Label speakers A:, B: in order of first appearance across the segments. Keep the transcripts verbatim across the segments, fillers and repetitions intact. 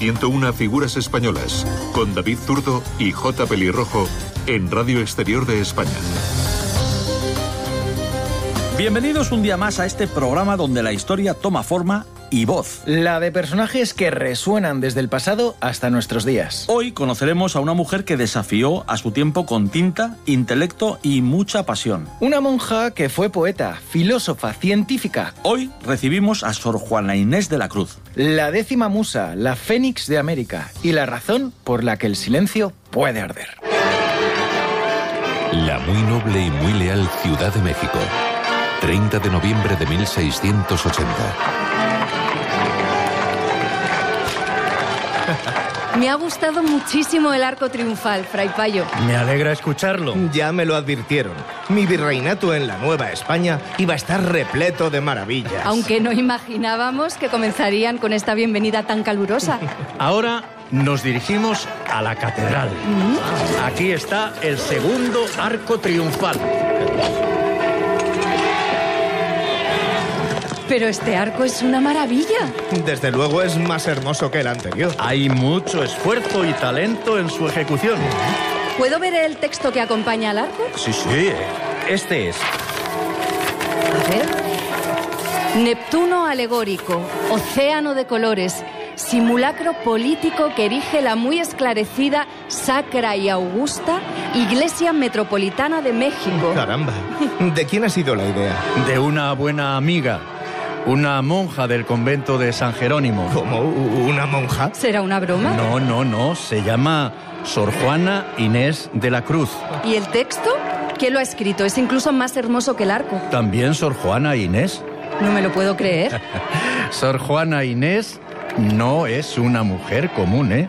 A: ciento una figuras españolas, con David Zurdo y J. Pelirrojo, en Radio Exterior de España.
B: Bienvenidos un día más a este programa donde la historia toma forma y voz.
C: La de personajes que resuenan desde el pasado hasta nuestros días.
B: Hoy conoceremos a una mujer que desafió a su tiempo con tinta, intelecto y mucha pasión.
C: Una monja que fue poeta, filósofa, científica.
B: Hoy recibimos a Sor Juana Inés de la Cruz.
C: La décima musa, la fénix de América y la razón por la que el silencio puede arder.
A: La muy noble y muy leal Ciudad de México. treinta de noviembre de mil seiscientos ochenta.
D: Me ha gustado muchísimo el arco triunfal, Fray Payo.
E: Me alegra escucharlo.
F: Ya me lo advirtieron. Mi virreinato en la Nueva España iba a estar repleto de maravillas.
D: Aunque no imaginábamos que comenzarían con esta bienvenida tan calurosa.
E: Ahora nos dirigimos a la catedral. ¿Mm? Aquí está el segundo arco triunfal.
D: Pero este arco es una maravilla.
F: Desde luego es más hermoso que el anterior.
E: Hay mucho esfuerzo y talento en su ejecución.
D: ¿Puedo ver el texto que acompaña al arco?
E: Sí, sí. Este es.
D: A ver. Neptuno alegórico, océano de colores, simulacro político que erige la muy esclarecida, sacra y augusta Iglesia Metropolitana de México.
F: Caramba. ¿De quién ha sido la idea?
E: De una buena amiga. Una monja del convento de San Jerónimo.
F: ¿Cómo? ¿Una monja?
D: ¿Será una broma?
E: No, no, no. Se llama Sor Juana Inés de la Cruz.
D: ¿Y el texto? ¿Quién lo ha escrito? Es incluso más hermoso que el arco.
E: ¿También Sor Juana Inés?
D: No me lo puedo creer.
E: Sor Juana Inés no es una mujer común, ¿eh?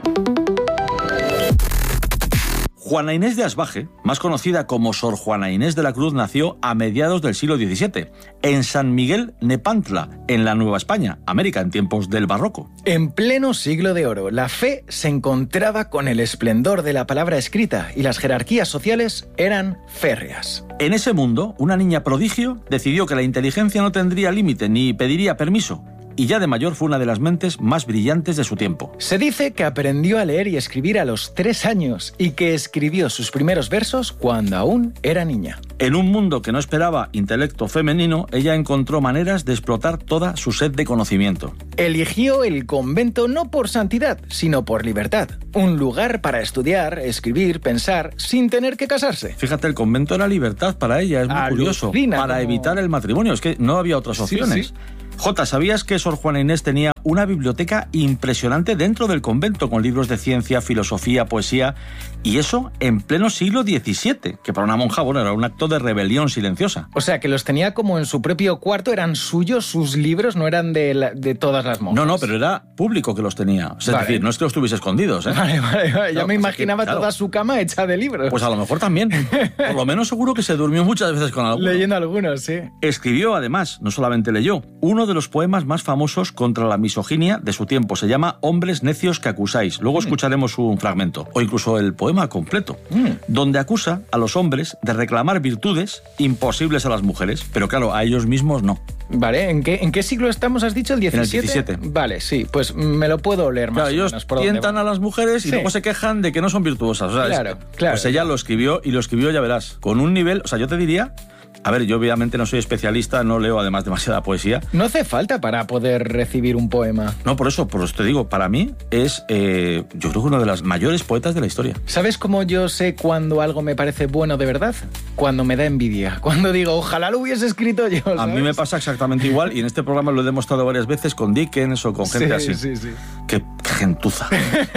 B: Juana Inés de Asbaje, más conocida como Sor Juana Inés de la Cruz, nació a mediados del siglo diecisiete, en San Miguel Nepantla, en la Nueva España, América, en tiempos del Barroco.
C: En pleno siglo de oro, la fe se encontraba con el esplendor de la palabra escrita y las jerarquías sociales eran férreas.
B: En ese mundo, una niña prodigio decidió que la inteligencia no tendría límite ni pediría permiso, y ya de mayor fue una de las mentes más brillantes de su tiempo.
C: Se dice que aprendió a leer y escribir a los tres años y que escribió sus primeros versos cuando aún era niña.
B: En un mundo que no esperaba intelecto femenino, ella encontró maneras de explotar toda su sed de conocimiento.
C: Eligió el convento no por santidad, sino por libertad. Un lugar para estudiar, escribir, pensar, sin tener que casarse.
B: Fíjate, el convento era libertad para ella, es muy
C: Alucina,
B: curioso. Para
C: como...
B: evitar el matrimonio, es que no había otras opciones.
C: Sí, sí.
B: Jota, ¿sabías que Sor Juana Inés tenía una biblioteca impresionante dentro del convento con libros de ciencia, filosofía, poesía, y eso en pleno siglo diecisiete, que para una monja, bueno, era un acto de rebelión silenciosa?
C: O sea, que los tenía como en su propio cuarto, eran suyos, sus libros, no eran de, la, de todas las monjas.
B: No, no, pero era público que los tenía. Es
C: Vale.
B: decir, no es que los tuviese escondidos, ¿eh?
C: Vale, vale, vale. Ya
B: No,
C: me
B: pues
C: imaginaba
B: es que, claro,
C: toda su cama hecha de libros.
B: Pues a lo mejor también. Por lo menos seguro que se durmió muchas veces con alguno.
C: Leyendo algunos, sí.
B: Escribió, además, no solamente leyó, uno de los poemas más famosos contra la misoginia de su tiempo. Se llama Hombres necios que acusáis. Luego mm. escucharemos un fragmento, o incluso el poema completo, mm. donde acusa a los hombres de reclamar virtudes imposibles a las mujeres. Pero claro, a ellos mismos no.
C: Vale, ¿en qué, ¿en qué siglo estamos, has dicho? ¿El diecisiete?
B: En el diecisiete.
C: Vale, sí, pues me lo puedo leer más
B: claro,
C: o
B: ellos
C: menos. Por
B: tientan a las mujeres y
C: sí.
B: luego se quejan de que no son virtuosas. O sea,
C: claro,
B: es,
C: claro.
B: Pues ella lo escribió, y lo escribió, ya verás, con un nivel, o sea, yo te diría... A ver, yo obviamente no soy especialista, no leo además demasiada poesía.
C: No hace falta para poder recibir un poema.
B: No, por eso, por eso te digo, para mí es, eh, yo creo que una de las mayores poetas de la historia.
C: ¿Sabes cómo yo sé cuando algo me parece bueno de verdad? Cuando me da envidia. Cuando digo, ojalá lo hubiese escrito yo, ¿sabes?
B: A mí me pasa exactamente igual, y en este programa lo he demostrado varias veces con Dickens o con gente
C: sí,
B: así.
C: Sí, sí,
B: Qué, qué gentuza.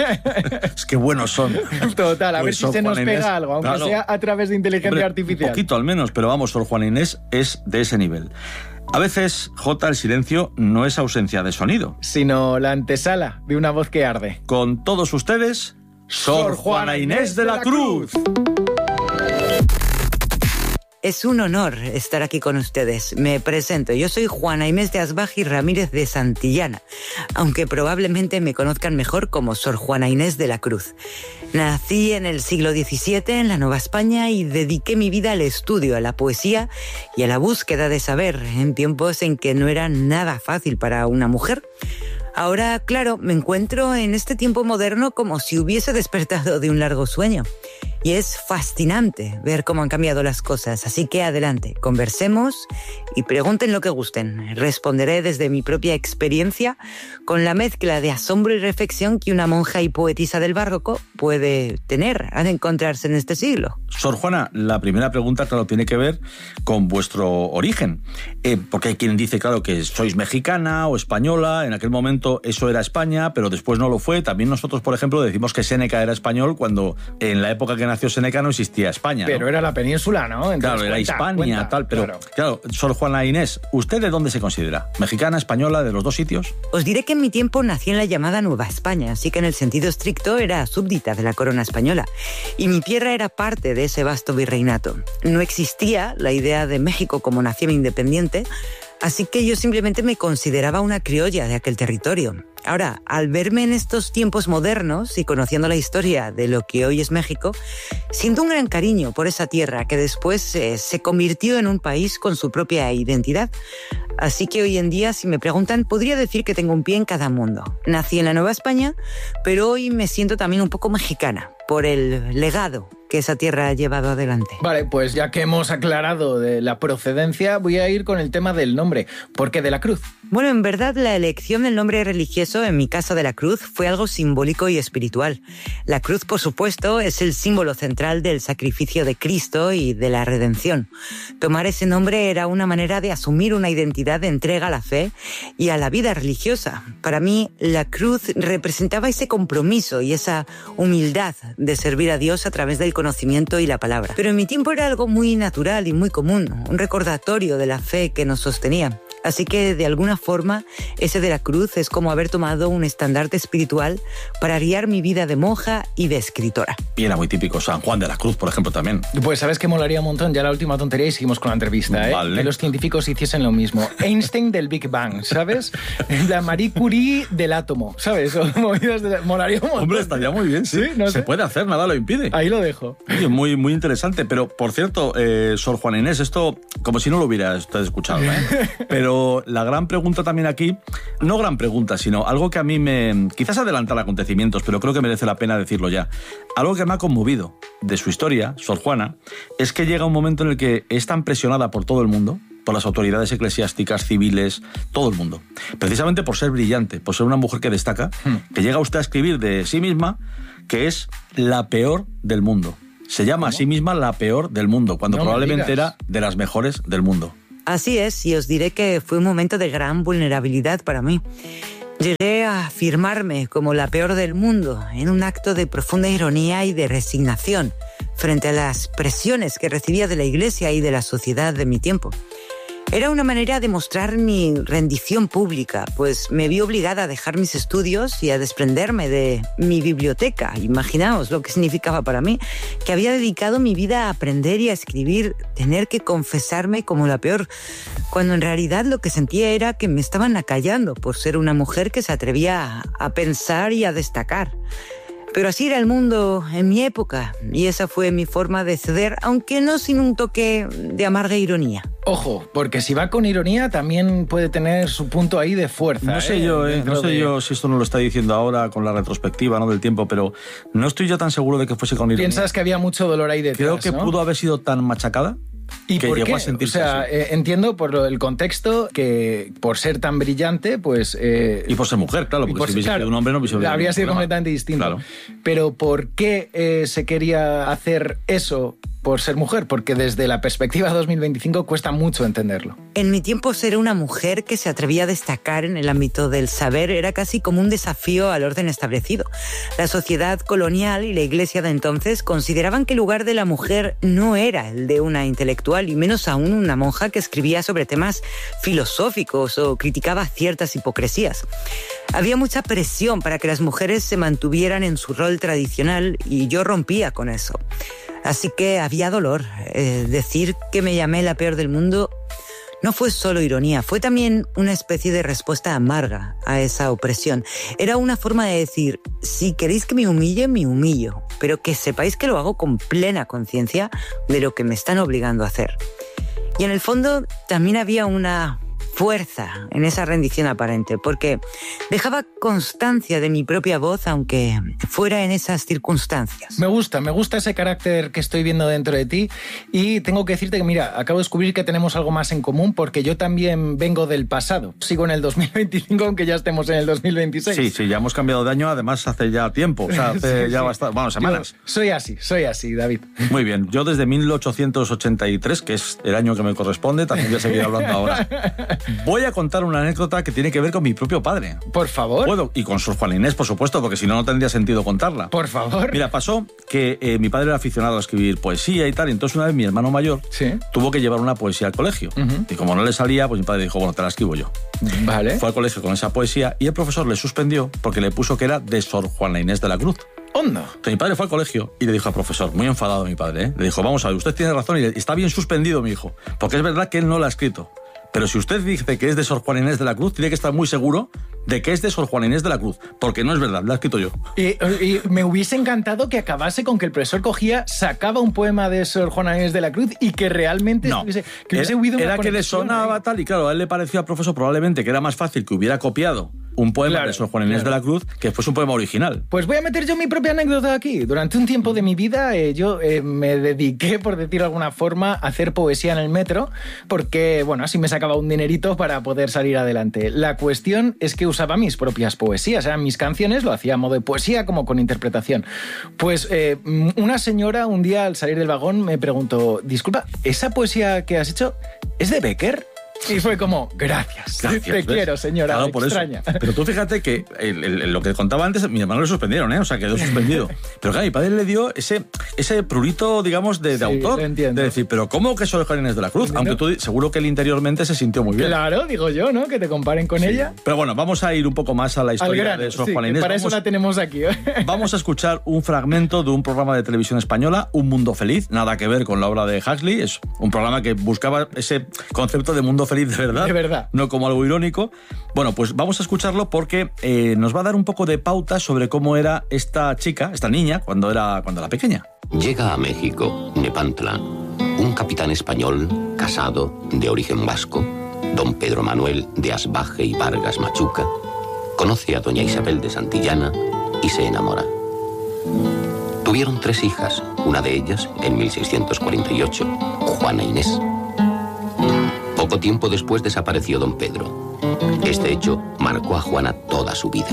B: Es que buenos son.
C: Total, a
B: pues
C: ver si se nos
B: Inés,
C: pega algo, aunque
B: claro,
C: sea a través de inteligencia
B: hombre,
C: artificial.
B: Un poquito al menos, pero vamos, Sor Juana Inés es de ese nivel. A veces, Jota, el silencio no es ausencia de sonido,
C: sino la antesala de una voz que arde.
B: Con todos ustedes, Sor Juana Inés de la Cruz.
G: Es un honor estar aquí con ustedes. Me presento. Yo soy Juana Inés de Asbaje y Ramírez de Santillana, aunque probablemente me conozcan mejor como Sor Juana Inés de la Cruz. Nací en el siglo diecisiete en la Nueva España y dediqué mi vida al estudio, a la poesía y a la búsqueda de saber, en tiempos en que no era nada fácil para una mujer. Ahora, claro, me encuentro en este tiempo moderno como si hubiese despertado de un largo sueño. Y es fascinante ver cómo han cambiado las cosas. Así que adelante, conversemos y pregunten lo que gusten. Responderé desde mi propia experiencia con la mezcla de asombro y reflexión que una monja y poetisa del barroco puede tener al encontrarse en este siglo.
B: Sor Juana, la primera pregunta, claro, tiene que ver con vuestro origen. Eh, porque hay quien dice, claro, que sois mexicana o española. En aquel momento eso era España, pero después no lo fue. También nosotros, por ejemplo, decimos que Séneca era español cuando en la época que nació Séneca no existía España, ¿no?
C: Pero era la península, ¿no? Entonces,
B: claro, era
C: cuenta,
B: Hispania,
C: cuenta,
B: tal, pero
C: claro.
B: claro, Sor Juana Inés, ¿usted de dónde se considera? ¿Mexicana, española, de los dos sitios?
G: Os diré que en mi tiempo nací en la llamada Nueva España, así que en el sentido estricto era súbdita de la corona española. Y mi tierra era parte de ese vasto virreinato. No existía la idea de México como nación independiente, así que yo simplemente me consideraba una criolla de aquel territorio. Ahora, al verme en estos tiempos modernos y conociendo la historia de lo que hoy es México, siento un gran cariño por esa tierra que después eh, se convirtió en un país con su propia identidad. Así que hoy en día, si me preguntan, podría decir que tengo un pie en cada mundo. Nací en la Nueva España, pero hoy me siento también un poco mexicana por el legado que esa tierra ha llevado adelante.
C: Vale, pues ya que hemos aclarado de la procedencia, voy a ir con el tema del nombre. ¿Por qué de la Cruz?
G: Bueno, en verdad la elección del nombre religioso, en mi caso de la Cruz, fue algo simbólico y espiritual. La cruz, por supuesto, es el símbolo central del sacrificio de Cristo y de la redención. Tomar ese nombre era una manera de asumir una identidad de entrega a la fe y a la vida religiosa. Para mí, la cruz representaba ese compromiso y esa humildad de servir a Dios a través del conocimiento y la palabra. Pero en mi tiempo era algo muy natural y muy común, un recordatorio de la fe que nos sostenía. Así que, de alguna forma, ese de la cruz es como haber tomado un estandarte espiritual para guiar mi vida de monja y de escritora.
B: Y era muy típico San Juan de la Cruz, por ejemplo, también.
C: Pues sabes que molaría un montón, ya la última tontería y seguimos con la entrevista, ¿eh?
B: Vale.
C: Que los científicos hiciesen lo mismo. Einstein del Big Bang, ¿sabes? La Marie Curie del átomo, ¿sabes? O movidas de la... Molaría un montón.
B: Hombre, estaría muy bien, sí.
C: Sí, no
B: Se
C: sé.
B: puede hacer, nada lo impide.
C: Ahí lo dejo.
B: Oye, muy, muy interesante, pero por cierto, eh, Sor Juana Inés, esto como si no lo hubiera usted escuchado, ¿eh? Pero la gran pregunta también aquí, no gran pregunta, sino algo que a mí me... quizás adelantar acontecimientos, pero creo que merece la pena decirlo ya. Algo que me ha conmovido de su historia, Sor Juana, es que llega un momento en el que es tan presionada por todo el mundo, por las autoridades eclesiásticas, civiles, todo el mundo. Precisamente por ser brillante, por ser una mujer que destaca, hmm. que llega usted a escribir de sí misma que es la peor del mundo. Se llama ¿Cómo? A sí misma la peor del mundo, cuando no probablemente era de las mejores del mundo.
G: Así es, y os diré que fue un momento de gran vulnerabilidad para mí. Llegué a afirmarme como la peor del mundo en un acto de profunda ironía y de resignación frente a las presiones que recibía de la Iglesia y de la sociedad de mi tiempo. Era una manera de mostrar mi rendición pública, pues me vi obligada a dejar mis estudios y a desprenderme de mi biblioteca. Imaginaos lo que significaba para mí, que había dedicado mi vida a aprender y a escribir, tener que confesarme como la peor, cuando en realidad lo que sentía era que me estaban acallando por ser una mujer que se atrevía a pensar y a destacar. Pero así era el mundo en mi época, y esa fue mi forma de ceder, aunque no sin un toque de amarga ironía.
C: Ojo, porque si va con ironía también puede tener su punto ahí de fuerza.
B: No sé
C: ¿eh?
B: yo, eh, no sé
C: de...
B: yo si esto nos lo está diciendo ahora con la retrospectiva, ¿no?, del tiempo, pero no estoy yo tan seguro de que fuese con ironía.
C: ¿Piensas que había mucho dolor ahí detrás?
B: Creo que
C: ¿no?
B: pudo haber sido tan machacada.
C: ¿Y
B: que
C: por
B: llegó
C: qué?
B: a sentirse
C: o sea,
B: así.
C: Eh, entiendo por lo, el contexto que por ser tan brillante, pues... Eh,
B: y por ser mujer, claro, porque
C: por,
B: si hubiese
C: claro,
B: sido un hombre no hubiese habido
C: habría sido
B: problema.
C: completamente distinto.
B: Claro.
C: Pero ¿por qué eh, se quería hacer eso por ser mujer? Porque desde la perspectiva dos mil veinticinco cuesta mucho entenderlo.
G: En mi tiempo, ser una mujer que se atrevía a destacar en el ámbito del saber era casi como un desafío al orden establecido. La sociedad colonial y la Iglesia de entonces consideraban que el lugar de la mujer no era el de una intelectual, y menos aún una monja que escribía sobre temas filosóficos o criticaba ciertas hipocresías. Había mucha presión para que las mujeres se mantuvieran en su rol tradicional, y yo rompía con eso. Así que había dolor. Eh, decir que me llamé la peor del mundo no fue solo ironía, fue también una especie de respuesta amarga a esa opresión. Era una forma de decir, si queréis que me humille, me humillo, pero que sepáis que lo hago con plena conciencia de lo que me están obligando a hacer. Y en el fondo también había una fuerza en esa rendición aparente, porque dejaba constancia de mi propia voz, aunque fuera en esas circunstancias.
C: Me gusta, me gusta ese carácter que estoy viendo dentro de ti, y tengo que decirte que, mira, acabo de descubrir que tenemos algo más en común, porque yo también vengo del pasado. Sigo en el dos mil veinticinco, aunque ya estemos en el dos mil veintiséis.
B: Sí, sí, ya hemos cambiado de año, además hace ya tiempo, o sea, hace
C: sí,
B: ya
C: sí.
B: bastante, bueno, semanas.
C: Yo soy así, soy así, David.
B: Muy bien, yo desde mil ochocientos ochenta y tres, que es el año que me corresponde, también voy a seguir hablando ahora. Voy a contar una anécdota que tiene que ver con mi propio padre.
C: Por favor.
B: Puedo, y con Sor Juana Inés, por supuesto, porque si no, no tendría sentido contarla.
C: Por favor.
B: Mira, pasó que eh, mi padre era aficionado a escribir poesía y tal, y entonces una vez mi hermano mayor
C: sí.
B: tuvo que llevar una poesía al colegio. Uh-huh. Y como no le salía, pues mi padre dijo, bueno, te la escribo yo.
C: Vale.
B: Fue al colegio con esa poesía y el profesor le suspendió porque le puso que era de Sor Juana Inés de la Cruz.
C: ¿Onda?
B: Entonces mi padre fue al colegio y le dijo al profesor, muy enfadado mi padre, ¿eh? Le dijo, vamos a ver, usted tiene razón y está bien suspendido, mi hijo, porque es verdad que él no la ha escrito. Pero si usted dice que es de Sor Juana Inés de la Cruz, tiene que estar muy seguro de que es de Sor Juana Inés de la Cruz, porque no es verdad, la he escrito yo.
C: Y, y me hubiese encantado que acabase con que el profesor cogía, sacaba un poema de Sor Juana Inés de la Cruz y que realmente
B: no.
C: hubiese, que hubiese
B: era,
C: huido una
B: era que le sonaba ahí. Tal, y claro, a él le pareció al profesor probablemente que era más fácil que hubiera copiado un poema claro, de Sor Juana Inés claro. de la Cruz que fuese un poema original.
C: Pues voy a meter yo mi propia anécdota aquí. Durante un tiempo de mi vida eh, yo eh, me dediqué, por decirlo de alguna forma, a hacer poesía en el metro, porque, bueno, así me sacaba un dinerito para poder salir adelante. La cuestión es que usaba mis propias poesías, eran mis canciones, lo hacía a modo de poesía como con interpretación. Pues eh, una señora un día al salir del vagón me preguntó, disculpa, ¿esa poesía que has hecho es de Becker? Y fue como, gracias, gracias te ¿ves? Quiero, señora, claro, por extraña.
B: Eso. Pero tú fíjate que el, el, lo que contaba antes, mi hermano le suspendieron, ¿eh? O sea, quedó suspendido. Pero claro, mi padre le dio ese, ese prurito, digamos, de, de sí, autor. De decir, pero ¿cómo que Sor Juana Inés de la Cruz? Aunque tú seguro que él interiormente se sintió muy bien.
C: Claro, digo yo, ¿no? Que te comparen con sí. ella.
B: Pero bueno, vamos a ir un poco más a la historia
C: grano,
B: de Sor
C: sí,
B: Juana Inés.
C: Para
B: vamos,
C: eso la tenemos aquí.
B: Vamos a escuchar un fragmento de un programa de televisión española, Un Mundo Feliz, nada que ver con la obra de Huxley. Es un programa que buscaba ese concepto de mundo feliz de verdad.
C: De verdad.
B: No como algo irónico. Bueno, pues vamos a escucharlo porque eh, nos va a dar un poco de pauta sobre cómo era esta chica, esta niña, cuando era, cuando era pequeña.
H: Llega a México, Nepantla, un capitán español, casado, de origen vasco, don Pedro Manuel de Asbaje y Vargas Machuca, conoce a doña Isabel de Santillana y se enamora. Tuvieron tres hijas, una de ellas, en mil seiscientos cuarenta y ocho, Juana Inés. Poco tiempo después desapareció don Pedro. Este hecho marcó a Juana toda su vida.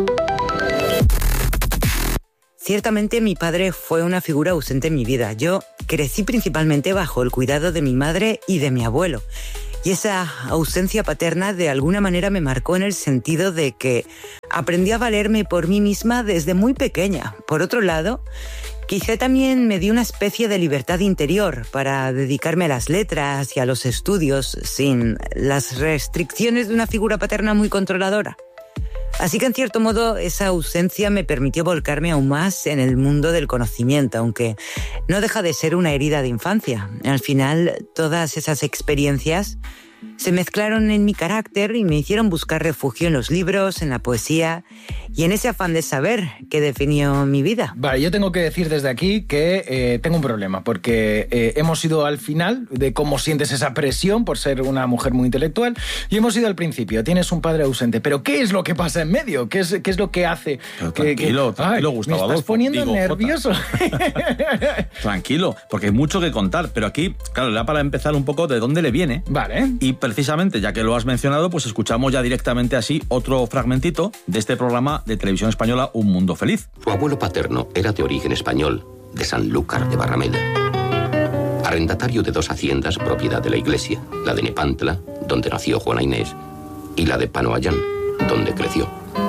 G: Ciertamente mi padre fue una figura ausente en mi vida. Yo crecí principalmente bajo el cuidado de mi madre y de mi abuelo. Y esa ausencia paterna de alguna manera me marcó en el sentido de que aprendí a valerme por mí misma desde muy pequeña. Por otro lado, quizá también me dio una especie de libertad interior para dedicarme a las letras y a los estudios sin las restricciones de una figura paterna muy controladora. Así que en cierto modo esa ausencia me permitió volcarme aún más en el mundo del conocimiento, aunque no deja de ser una herida de infancia. Al final, todas esas experiencias se mezclaron en mi carácter y me hicieron buscar refugio en los libros, en la poesía y en ese afán de saber que definió mi vida.
C: Vale, yo tengo que decir desde aquí que eh, tengo un problema, porque eh, hemos ido al final de cómo sientes esa presión por ser una mujer muy intelectual y hemos ido al principio, tienes un padre ausente, pero ¿qué es lo que pasa en medio? ¿Qué es, qué es lo que hace?
B: Pero
C: que,
B: tranquilo,
C: que,
B: tranquilo,
C: ay,
B: Gustavo
C: me estás
B: Adolfo,
C: poniendo
B: digo,
C: nervioso.
B: Tranquilo, porque hay mucho que contar, pero aquí, claro, era para empezar un poco de dónde le viene.
C: Vale.
B: Y precisamente, ya que lo has mencionado, pues escuchamos ya directamente así otro fragmentito de este programa de televisión española Un Mundo Feliz.
H: Su abuelo paterno era de origen español, de Sanlúcar de Barrameda. Arrendatario de dos haciendas propiedad de la iglesia, la de Nepantla, donde nació Juana Inés, y la de Panoayán, donde creció.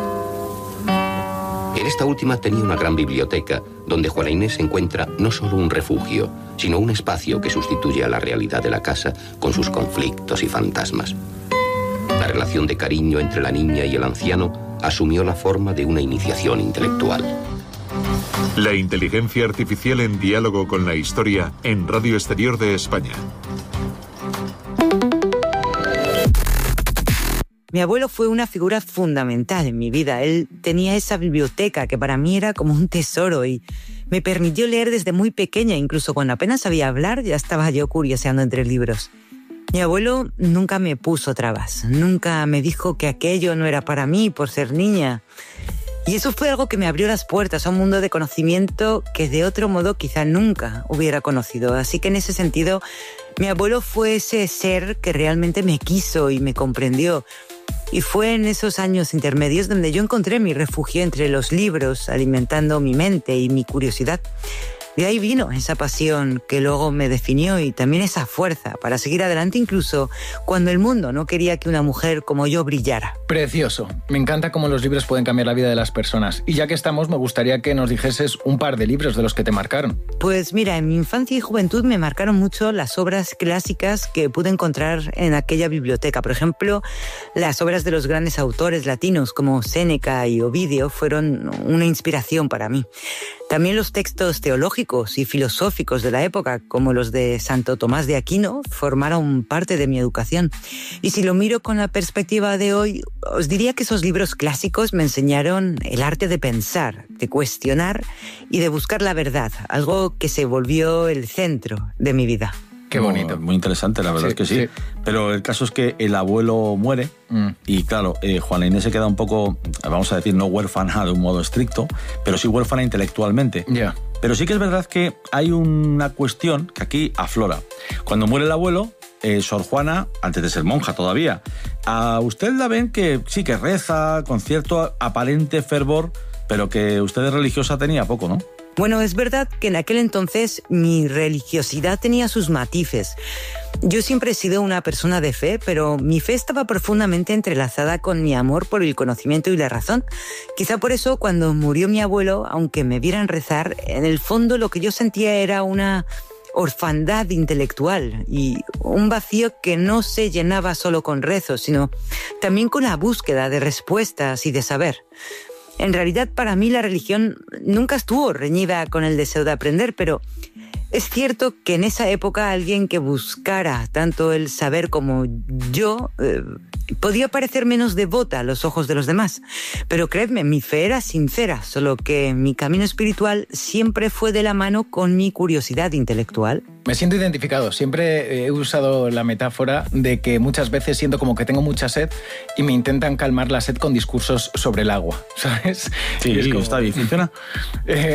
H: En esta última tenía una gran biblioteca, donde Juana Inés encuentra no solo un refugio, sino un espacio que sustituye a la realidad de la casa con sus conflictos y fantasmas. La relación de cariño entre la niña y el anciano asumió la forma de una iniciación intelectual.
A: La inteligencia artificial en diálogo con la historia en Radio Exterior de España.
G: Mi abuelo fue una figura fundamental en mi vida. Él tenía esa biblioteca que para mí era como un tesoro y me permitió leer desde muy pequeña. Incluso cuando apenas sabía hablar, ya estaba yo curioseando entre libros. Mi abuelo nunca me puso trabas, nunca me dijo que aquello no era para mí por ser niña. Y eso fue algo que me abrió las puertas a un mundo de conocimiento que de otro modo quizá nunca hubiera conocido. Así que en ese sentido, mi abuelo fue ese ser que realmente me quiso y me comprendió. Y fue en esos años intermedios donde yo encontré mi refugio entre los libros, alimentando mi mente y mi curiosidad. De ahí vino esa pasión que luego me definió y también esa fuerza para seguir adelante incluso cuando el mundo no quería que una mujer como yo brillara.
C: Precioso. Me encanta cómo los libros pueden cambiar la vida de las personas. Y ya que estamos, me gustaría que nos dijeses un par de libros de los que te marcaron.
G: Pues mira, en mi infancia y juventud me marcaron mucho las obras clásicas que pude encontrar en aquella biblioteca. Por ejemplo, las obras de los grandes autores latinos como Séneca y Ovidio fueron una inspiración para mí. También los textos teológicos y filosóficos de la época, como los de Santo Tomás de Aquino, formaron parte de mi educación. Y si lo miro con la perspectiva de hoy, os diría que esos libros clásicos me enseñaron el arte de pensar, de cuestionar y de buscar la verdad, algo que se volvió el centro de mi vida.
C: Qué bonito.
B: Muy, muy interesante, la verdad
C: Sí,
B: es que sí.
C: sí.
B: Pero el caso es que el abuelo muere
C: Mm.
B: y claro, eh, Juana Inés se queda un poco, vamos a decir, no huérfana de un modo estricto, pero sí huérfana intelectualmente.
C: Ya.
B: Pero sí que es verdad que hay una cuestión que aquí aflora. Cuando muere el abuelo, eh, Sor Juana, antes de ser monja todavía, a usted la ven que sí que reza con cierto aparente fervor, pero que usted de religiosa tenía poco, ¿no?
G: Bueno, es verdad que en aquel entonces mi religiosidad tenía sus matices. Yo siempre he sido una persona de fe, pero mi fe estaba profundamente entrelazada con mi amor por el conocimiento y la razón. Quizá por eso, cuando murió mi abuelo, aunque me vieran rezar, en el fondo lo que yo sentía era una orfandad intelectual y un vacío que no se llenaba solo con rezos, sino también con la búsqueda de respuestas y de saber. En realidad, para mí la religión nunca estuvo reñida con el deseo de aprender, pero es cierto que en esa época alguien que buscara tanto el saber como yo eh, podía parecer menos devota a los ojos de los demás. Pero creedme, mi fe era sincera, solo que mi camino espiritual siempre fue de la mano con mi curiosidad intelectual.
C: Me siento identificado. Siempre he usado la metáfora de que muchas veces siento como que tengo mucha sed y me intentan calmar la sed con discursos sobre el agua, ¿sabes?
B: Sí,
C: Y es como-
B: está bien. ¿Funciona?
C: Eh,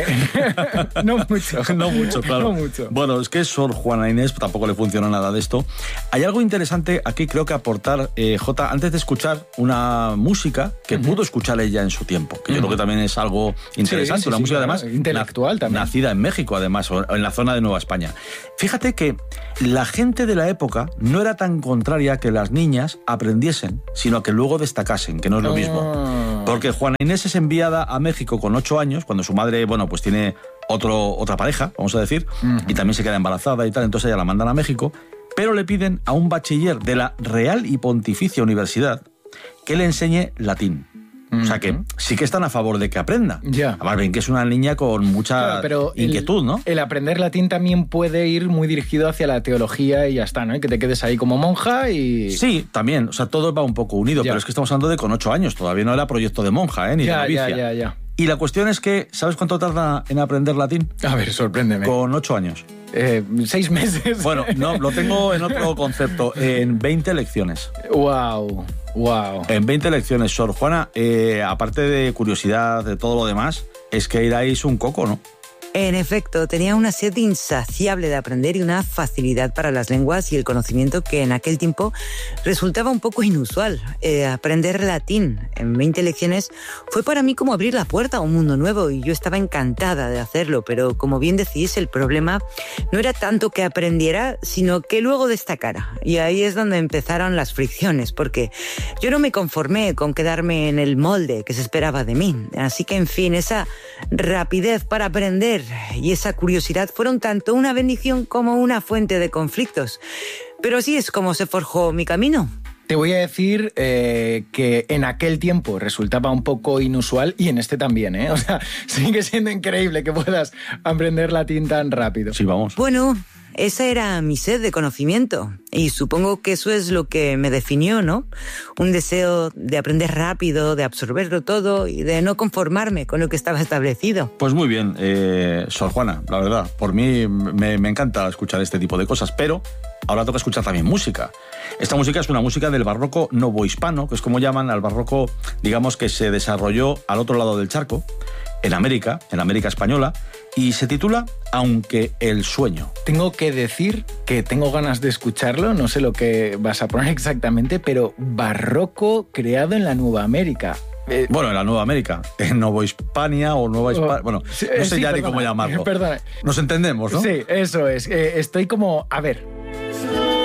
C: no mucho.
B: No mucho, claro.
C: No mucho.
B: Bueno, es que Sor Juana Inés tampoco le funciona nada de esto. Hay algo interesante aquí, creo que aportar, eh, Jota, antes de escuchar una música que pudo escuchar ella en su tiempo, que yo creo que también es algo interesante,
C: Sí, sí,
B: una
C: sí,
B: música
C: claro,
B: además
C: intelectual
B: na-
C: también.
B: nacida en México, además, o en la zona de Nueva España. Fíjate que la gente de la época no era tan contraria a que las niñas aprendiesen, sino que luego destacasen, que no es lo mismo.
C: Ah.
B: Porque Juana Inés es enviada a México con ocho años, cuando su madre, bueno, pues tiene otro, otra pareja, vamos a decir,
C: Ujú.
B: y también se queda embarazada y tal, entonces ella la mandan a México, pero le piden a un bachiller de la Real y Pontificia Universidad que le enseñe latín. O sea que sí que están a favor de que aprenda.
C: Ya.
B: Además ven que es una niña con mucha
C: Claro, pero el-
B: inquietud, ¿no?
C: El aprender latín también puede ir muy dirigido hacia la teología y ya está, ¿no? Y que te quedes ahí como monja y...
B: Sí, también. O sea, todo va un poco unido,
C: Ya.
B: pero es que estamos hablando de con ocho años. Todavía no era proyecto de monja, ¿eh? Ni de
C: ya,
B: novicia.
C: ya, ya, ya.
B: Y la cuestión es que, ¿sabes cuánto tarda en aprender latín?
C: A ver, sorpréndeme.
B: Con ocho años.
C: Eh, seis meses.
B: Bueno, no, lo tengo en otro concepto. En veinte lecciones.
C: Wow, wow.
B: En veinte lecciones, Sor Juana, eh, aparte de curiosidad, de todo lo demás, es que erais un coco, ¿no?
G: En efecto, tenía una sed insaciable de aprender y una facilidad para las lenguas y el conocimiento que en aquel tiempo resultaba un poco inusual. Eh, aprender latín en veinte lecciones fue para mí como abrir la puerta a un mundo nuevo y yo estaba encantada de hacerlo, pero como bien decís, el problema no era tanto que aprendiera, sino que luego destacara. Y ahí es donde empezaron las fricciones, porque yo no me conformé con quedarme en el molde que se esperaba de mí. Así que, en fin, esa rapidez para aprender y esa curiosidad fueron tanto una bendición como una fuente de conflictos. Pero así es como se forjó mi camino.
C: Te voy a decir eh, que en aquel tiempo resultaba un poco inusual y en este también, ¿eh? O sea, sigue siendo increíble que puedas aprender latín tan rápido.
B: Sí, vamos.
G: Bueno, Esa era mi sed de conocimiento. Y supongo que eso es lo que me definió, ¿no? Un deseo de aprender rápido, de absorberlo todo y de no conformarme con lo que estaba establecido.
B: Pues muy bien, eh, Sor Juana, la verdad. Por mí me, me encanta escuchar este tipo de cosas, pero ahora toca escuchar también música. Esta música es una música del barroco novohispano, que es como llaman al barroco, digamos, que se desarrolló al otro lado del charco, en América, en América española, y se titula Aunque el sueño.
C: Tengo que decir que tengo ganas de escucharlo, no sé lo que vas a poner exactamente, pero barroco creado en la Nueva América.
B: Eh, bueno, en la Nueva América, en Novohispania o Nueva Hispania, bueno, no sé
C: sí,
B: ya
C: perdona,
B: ni cómo llamarlo.
C: Perdona.
B: Nos entendemos, ¿no?
C: Sí, eso es. Eh, estoy como, a ver,